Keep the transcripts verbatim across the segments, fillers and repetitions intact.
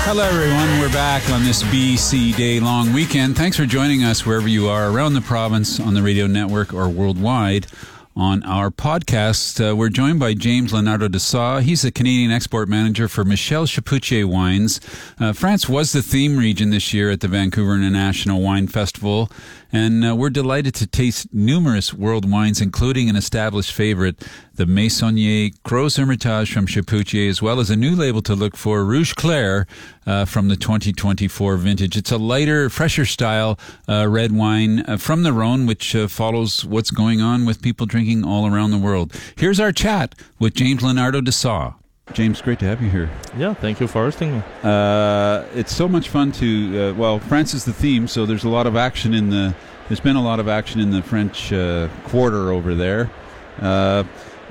Hello, everyone. We're back on this B C Day long weekend. Thanks for joining us wherever you are around the province, on the radio network, or worldwide on our podcast. Uh, we're joined by James Leonardo Dessau. He's the Canadian export manager for Michel Chapoutier Wines. Uh, France was the theme region this year at the Vancouver International Wine Festival, and uh, we're delighted to taste numerous world wines, including an established favorite, the Meissonier Gros Hermitage from Chapoutier, as well as a new label to look for, Rouge Clair, uh, from the twenty twenty-four vintage. It's a lighter, fresher style uh, red wine uh, from the Rhone, which uh, follows what's going on with people drinking all around the world. Here's our chat with James Leonardo Dessau. James, great to have you here. Yeah, thank you for hosting me. Uh, it's so much fun to, uh, well, France is the theme, so there's a lot of action in the, there's been a lot of action in the French uh, Quarter over there. Uh,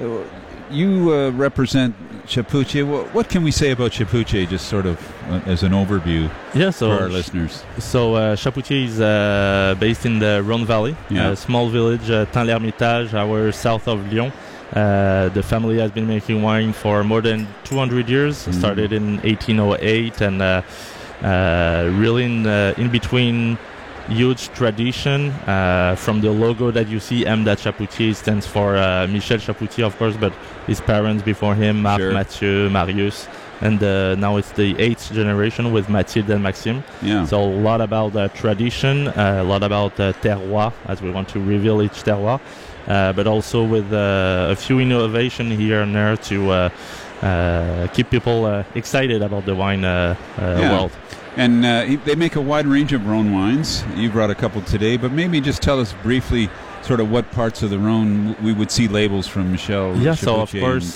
you uh, represent Chapoutier. What, what can we say about Chapoutier, just sort of uh, as an overview yeah, so for our listeners? So uh, Chapoutier is uh, based in the Rhone Valley, yeah. a small village, uh, Tain-l'Hermitage, our south of Lyon. Uh, the family has been making wine for more than two hundred years. Mm. Started in eighteen oh eight, and uh, uh, really in, uh, in between huge tradition. Uh, from the logo that you see, M. Chapoutier stands for uh, Michel Chapoutier, of course, but his parents before him, Marc, sure. Mathieu, Marius, and uh, now it's the eighth generation with Mathilde and Maxime. Yeah. So a lot about uh, tradition, uh, a lot about uh, terroir, as we want to reveal each terroir. Uh, but also with uh, a few innovation here and there to uh, uh, keep people uh, excited about the wine uh, uh, yeah. world. And uh, they make a wide range of Rhone wines. You brought a couple today, but maybe just tell us briefly sort of what parts of the Rhone we would see labels from Michel Yeah, Chapoutier so of course,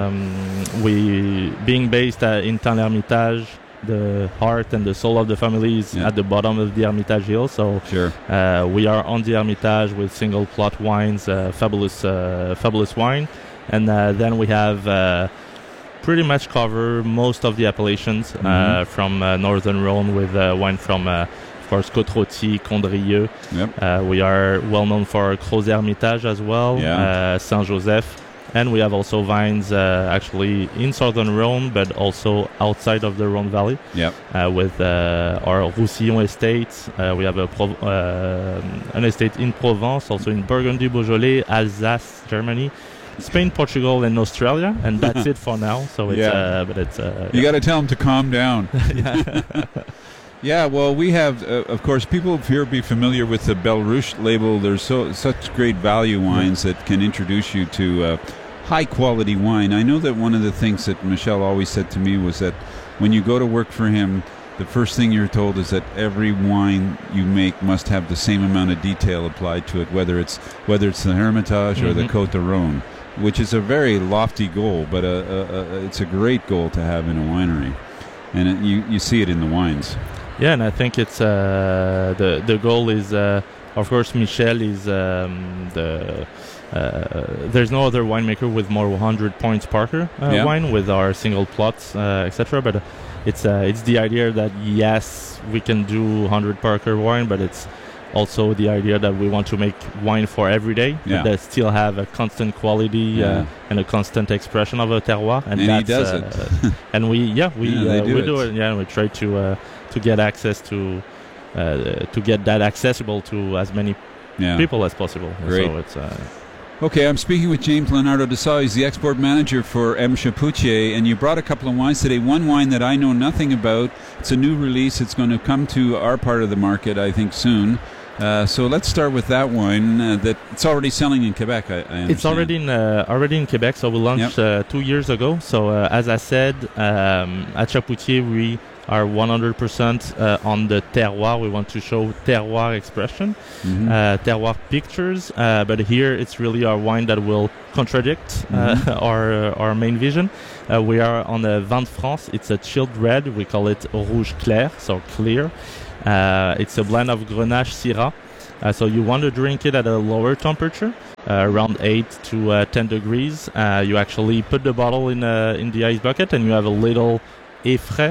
um, we being based uh, in Tain-l'Hermitage, the heart and the soul of the family is yeah. at the bottom of the Hermitage Hill. So sure. uh, we are on the Hermitage with single plot wines, uh, fabulous, uh, fabulous wine, and uh, then we have uh, pretty much cover most of the appellations mm-hmm. uh, from uh, Northern Rhone with uh, wine from, uh, of course, Côte-Rôtie, Condrieu. Yep. Uh, we are well known for Gros Hermitage as well, yeah. uh, Saint-Joseph. And we have also vines uh, actually in southern Rhone, but also outside of the Rhone Valley. Yep. Uh, with uh, our Roussillon estate. Uh, we have a Pro- uh, an estate in Provence, also in Burgundy, Beaujolais, Alsace, Germany, Spain, Portugal, and Australia. And that's it for now. So it's, yeah. uh, but it's. Uh, you yeah. got to tell them to calm down. yeah. Yeah, well, we have, uh, of course, people here be familiar with the Belle Ruche label. There's so such great value wines yeah. that can introduce you to uh, high-quality wine. I know that one of the things that Michel always said to me was that when you go to work for him, the first thing you're told is that every wine you make must have the same amount of detail applied to it, whether it's whether it's the Hermitage mm-hmm. or the Côte de Rhône, which is a very lofty goal, but a, a, a, it's a great goal to have in a winery. And it, you, you see it in the wines. Yeah, and I think it's uh, the the goal is, uh, of course, Michel is um, the. Uh, there's no other winemaker with more one hundred points Parker uh, yeah. wine with our single plots, uh, et cetera. But it's uh, it's the idea that yes, we can do one hundred Parker wine, but it's also the idea that we want to make wine for every day yeah. that still have a constant quality yeah. uh, and a constant expression of a terroir. And, and that's, he does uh, it. and we yeah we yeah, uh, do we it. do it. Yeah, we try to uh, to get access to uh, to get that accessible to as many yeah. people as possible. Great. So it's. Uh, Okay, I'm speaking with James Leonardo Dessau. He's the export manager for M. Chapoutier, and you brought a couple of wines today. One wine that I know nothing about. It's a new release. It's going to come to our part of the market, I think, soon. Uh, so let's start with that wine. Uh, that it's already selling in Quebec. I, I understand. It's already in uh, already in Quebec. So we launched yep. uh, two years ago. So uh, as I said, um, at Chapoutier we are one hundred percent uh, on the terroir. We want to show terroir expression, mm-hmm. uh, terroir pictures. Uh, but here it's really our wine that will contradict mm-hmm. uh, our uh, our main vision. Uh, we are on the Vin de France. It's a chilled red. We call it Rouge Clair, so clear. Uh, it's a blend of Grenache Syrah. Uh, so you want to drink it at a lower temperature, uh, around eight to uh, ten degrees. Uh, you actually put the bottle in uh, in the ice bucket, and you have a little effet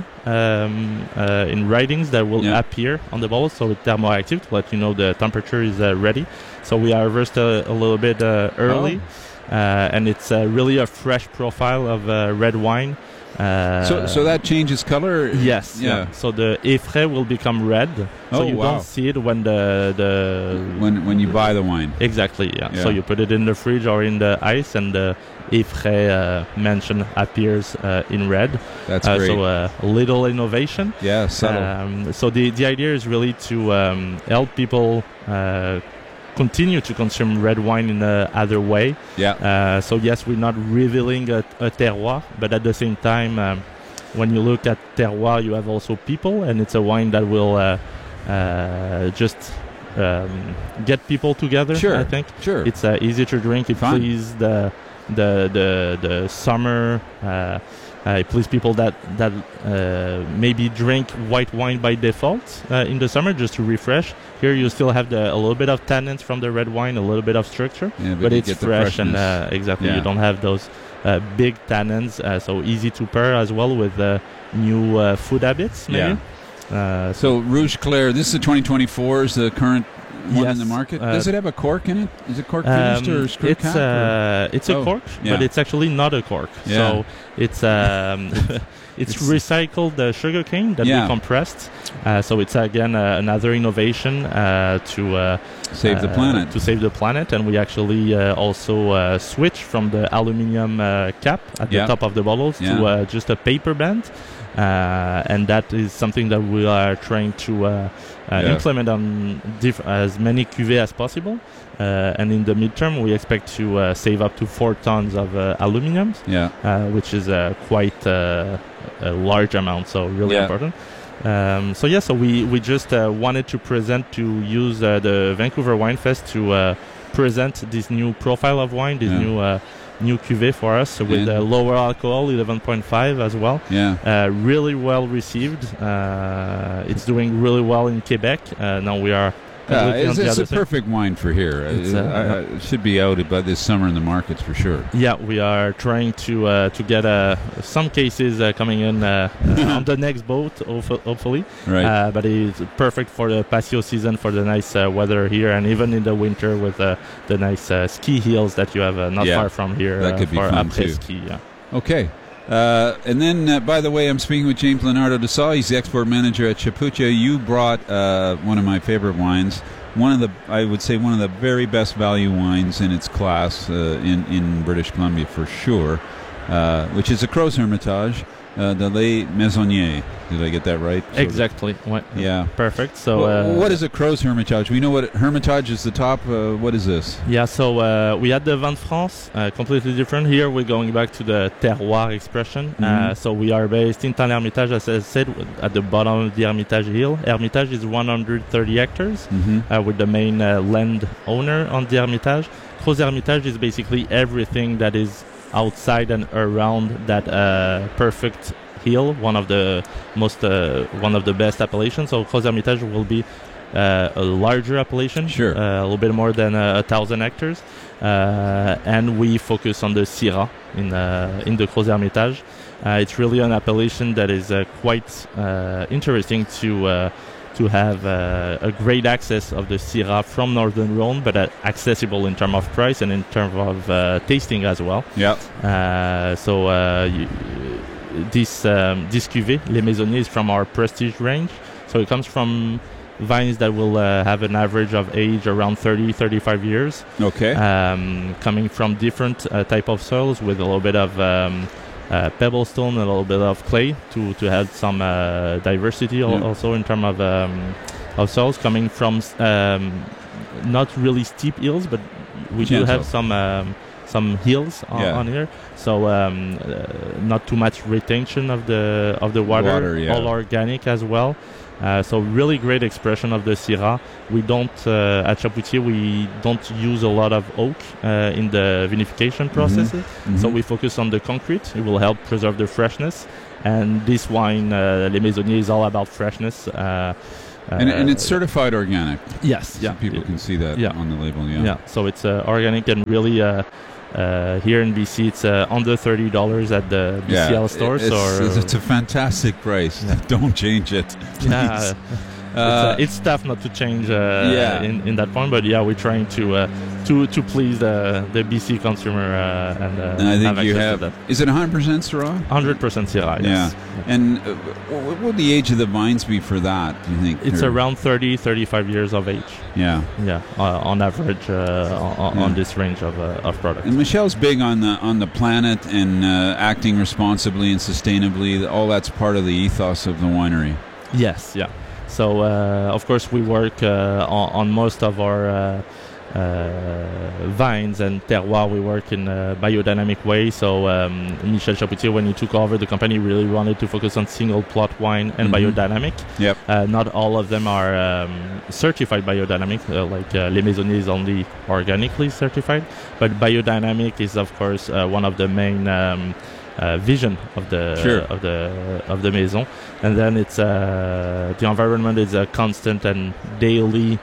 um, uh, in writings that will yeah. appear on the bottle, so it's thermoactive to let you know the temperature is uh, ready. So we harvest a, a little bit uh, early, oh. uh, and it's uh, really a fresh profile of uh, red wine Uh, so, so that changes color. Yes. Yeah. yeah. So the effet will become red. So oh, you wow. don't see it when the the when when you buy the wine. Exactly. Yeah. yeah. So you put it in the fridge or in the ice, and the effet uh, mention appears uh, in red. That's uh, great. So uh, a little innovation. Yeah. Subtle. Um, so the the idea is really to um, help people Uh, continue to consume red wine in a other way. Yeah. Uh, so yes, we're not revealing a, a terroir, but at the same time, um, when you look at terroir, you have also people, and it's a wine that will uh, uh, just um, get people together. Sure. I think. Sure. It's uh, easy to drink. It Fun. pleases the the the the summer. Uh, Uh, it pleases people that that uh, maybe drink white wine by default uh, in the summer just to refresh. Here you still have the, a little bit of tannins from the red wine, a little bit of structure, yeah, but, but you it's get the fresh and freshness. uh, exactly Yeah. you don't have those uh, big tannins, uh, so easy to pair as well with uh, new uh, food habits. Maybe. Yeah. Uh, so Rouge Clair, this is the twenty twenty-four, is the current one yes, in the market. uh, Does it have a cork in it? Is it cork finished um, or screw it's cap? uh, it's Oh, a cork, yeah. but it's actually not a cork. Yeah. So it's um, it's, It's- recycled uh, sugar cane that Yeah. we compressed. Uh, so it's again uh, another innovation uh, to uh, Save the uh, planet. To save the planet, and we actually uh, also uh, switch from the aluminium uh, cap at Yeah. the top of the bottles Yeah. to uh, just a paper band. Uh, and that is something that we are trying to uh, uh, Yeah. implement on diff- as many cuvées as possible. Uh, and in the midterm, we expect to uh, save up to four tons of uh, aluminium, Yeah. uh, which is uh, quite uh, a large amount, so really Yeah. important. Um, so yeah, so we, we just uh, wanted to present, to use uh, the Vancouver Wine Fest to uh, present this new profile of wine, this Yeah. new uh, new cuvée for us with And- uh, lower alcohol, eleven point five as well. Yeah. Uh, really well received. Uh, it's doing really well in Quebec. Uh, now we are Uh, completely on it's the it's other a side. perfect wine for here. It's, Uh, uh, I- I- it should be out by this summer in the markets for sure. Yeah, we are trying to uh, to get uh, some cases uh, coming in uh, uh, on the next boat, hopef- hopefully. Right. Uh, but it's perfect for the patio season, for the nice uh, weather here, and even in the winter with uh, the nice uh, ski hills that you have uh, not Yeah, far from here. that uh, could be for fun après too. ski. Yeah. Okay. Uh, and then, uh, by the way, I'm speaking with James Leonardo de Salle. He's the export manager at Chapucha. You brought uh, one of my favorite wines. One of the, I would say, one of the very best value wines in its class uh, in, in British Columbia for sure, uh, which is a Crozes Hermitage, uh, the Les Maisonniers. Did I get that right? Sort of. Exactly. What- Yeah. Perfect. So Well, uh, what is a Crozes Hermitage? We know what Hermitage is the top. Uh, what is this? Yeah, so uh, we had the Vin de France, uh, completely different. Here we're going back to the terroir expression. Mhm. Uh, so we are based in L'Hermitage, as I said, at the bottom of the Hermitage Hill. Hermitage is one hundred thirty hectares, Mm-hmm. uh, with the main uh, land owner on the Hermitage. Crozes Hermitage is basically everything that is outside and around that uh, perfect hill, one of the most, uh, one of the best appellations. So Crozes Hermitage will be uh, a larger appellation, Sure. uh, a little bit more than uh, a thousand hectares, uh, and we focus on the Syrah in uh, in the Crozes Hermitage. Uh, it's really an appellation that is uh, quite uh, interesting to uh, to have uh, a great access of the Syrah from Northern Rhone, but uh, accessible in terms of price and in terms of uh, tasting as well. Yeah. Uh, so uh, you, this um, this cuvée, Les Maisonniers, is from our Prestige range. So it comes from vines that will uh, have an average of age around thirty, thirty-five years, Okay. um, coming from different uh, type of soils with a little bit of um, uh, pebble stone, a little bit of clay to to have some uh, diversity al- Yeah. also in terms of um, of soils, coming from um, not really steep hills, but we do Gentle. have some um, some hills on, Yeah. on here, so um, uh, not too much retention of the of the water, Water, yeah. all organic as well. Uh, so really great expression of the Syrah. We don't uh, at Chapoutier we don't use a lot of oak uh, in the vinification processes. Mhm. So we focus on the concrete. It will help preserve the freshness. And this wine, uh, Les Maisonniers, is all about freshness. Uh, and, and uh, it's certified organic. yes, So yeah, people can see that Yeah. on the label. Yeah. yeah. So it's uh, organic and really. Uh, Uh, here in B C, it's uh, under thirty dollars at the B C L stores. It's, or it's, it's a fantastic price. Yeah. Don't change it. Please. yeah, it's, Uh, uh, it's tough not to change uh, Yeah. in, in that point, but yeah, we're trying to uh, to to please uh, the B C consumer uh, and, uh, and I think have you access have. to that. Is it one hundred percent Syrah? one hundred percent Syrah. Yes. Yeah. yeah. And uh, what will the age of the vines be for that? Do you think it's or? around thirty, thirty-five years of age. Yeah. Yeah. Uh, on average, uh, on, yeah. on this range of uh, of products. And Michel's big on the on the planet and uh, acting responsibly and sustainably. All that's part of the ethos of the winery. Yes. Yeah. So uh, of course we work uh, on, on most of our uh, uh, vines and terroir. We work in a biodynamic way. So um, Michel Chapoutier, when he took over the company, really wanted to focus on single plot wine and mm-hmm. biodynamic. Yep. Uh, not all of them are um, certified biodynamic. Uh, like uh, Les Maisonniers is only organically certified, but biodynamic is of course uh, one of the main. Um, Uh, vision of the sure. of the of the maison, and then it's uh, the environment is a constant and daily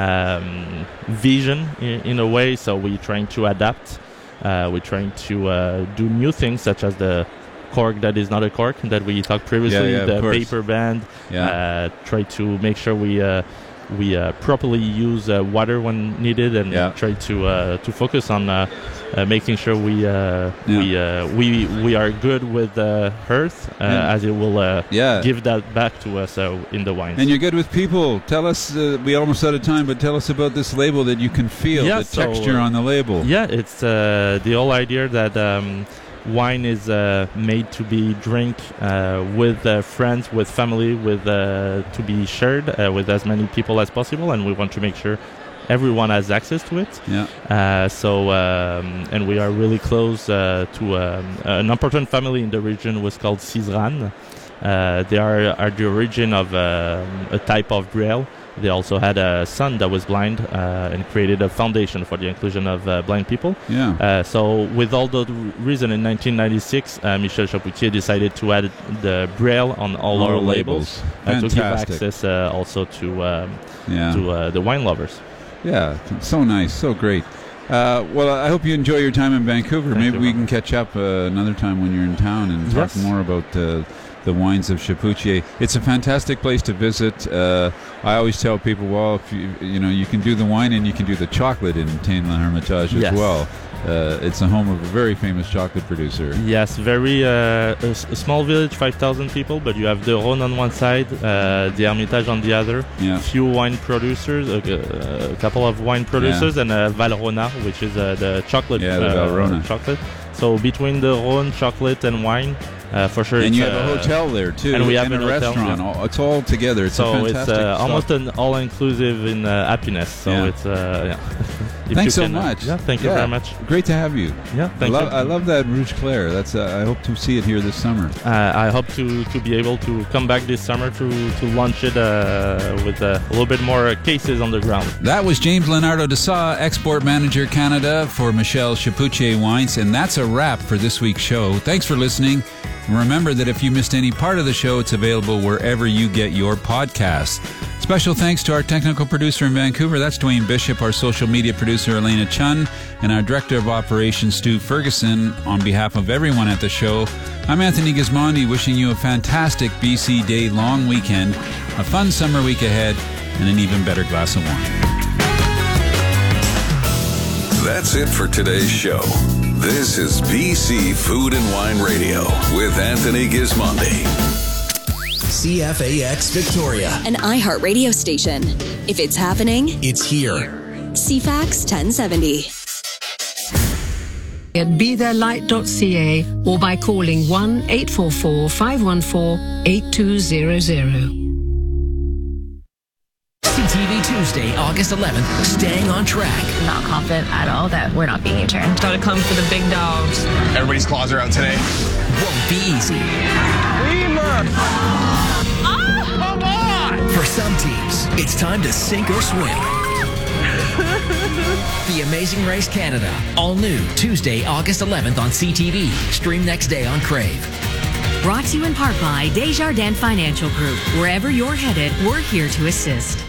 um, vision in, in a way. So we're trying to adapt. Uh, we're trying to uh, do new things, such as the cork that is not a cork that we talked previously, yeah, yeah, the paper band. Yeah. Uh, try to make sure we. Uh, We uh, properly use uh, water when needed, and yeah. try to uh, to focus on uh, uh, making sure we uh, yeah. we uh, we we are good with the uh, earth, uh, yeah. as it will uh, yeah. give that back to us uh, in the wines. And you're good with people. Tell us, uh, we almost out of time, but tell us about this label that you can feel yeah, the so, texture uh, on the label. Yeah, it's uh, the whole idea that. Um, Wine is uh, made to be drink uh, with uh, friends, with family, with uh, to be shared uh, with as many people as possible, and we want to make sure everyone has access to it. Yeah. Uh, so, um, and we are really close uh, to um, an important family in the region, was called Sizran. Uh, they are, are the origin of uh, a type of Brielle. They also had a son that was blind uh, and created a foundation for the inclusion of uh, blind people. Yeah. Uh, so with all the reason, in nineteen ninety-six, uh, Michel Chapoutier decided to add the Brielle on all, all our labels, labels. Uh, to give access uh, also to um, yeah. to uh, the wine lovers. Yeah, so nice, so great. Uh, well, I hope you enjoy your time in Vancouver. Thank Maybe you. we can catch up uh, another time when you're in town and talk yes. more about uh, the wines of Chapoutier. It's a fantastic place to visit. Uh, I always tell people, well, if you you know, you can do the wine and you can do the chocolate in Tain-l'Hermitage as yes. well. Uh, it's the home of a very famous chocolate producer. Yes, very uh, a, a small village, five thousand people, but you have the Rhône on one side, uh, the Hermitage on the other. Yeah. Few wine producers, a, a couple of wine producers, yeah. and uh, Valrhona, which is uh, the chocolate. Yeah, the uh, Valrhona chocolate. So between the Rhône chocolate and wine, uh, for sure. And it's, you have uh, a hotel there too, and we have and a hotel, restaurant. yeah. It's all together. It's so a fantastic it's uh, stop. almost an all-inclusive in uh, happiness. So yeah. it's uh, yeah. Thanks so can, much. Uh, yeah, thank you yeah. very much. Great to have you. Yeah, thank I love, you. I love that Rouge Clair. That's. Uh, I hope to see it here this summer. Uh, I hope to, to be able to come back this summer to to launch it uh, with uh, a little bit more cases on the ground. That was James Leonardo Dessau, Export Manager Canada for Michel Chapoutier Wines, and that's a wrap for this week's show. Thanks for listening. Remember that if you missed any part of the show, it's available wherever you get your podcasts. Special thanks to our technical producer in Vancouver, that's Dwayne Bishop, our social media producer, Elena Chun, and our director of operations, Stu Ferguson. On behalf of everyone at the show, I'm Anthony Gismondi, wishing you a fantastic B C Day long weekend, a fun summer week ahead, and an even better glass of wine. That's it for today's show. This is B C Food and Wine Radio with Anthony Gismondi. C F A X Victoria, an iHeart radio station. If it's happening, it's here. C FAX ten seventy. At be there light dot c a or by calling one eight four four, five one four, eight two zero zero. C T V Tuesday, August eleventh, staying on track. I'm not confident at all that we're not being U-turned. Gotta come for the big dogs. Everybody's claws are out today. Won't be easy. Oh, come on! For some teams, it's time to sink or swim. The Amazing Race Canada, all new Tuesday, August eleventh on C T V. Stream next day on Crave. Brought to you in part by Desjardins Financial Group. Wherever you're headed, we're here to assist.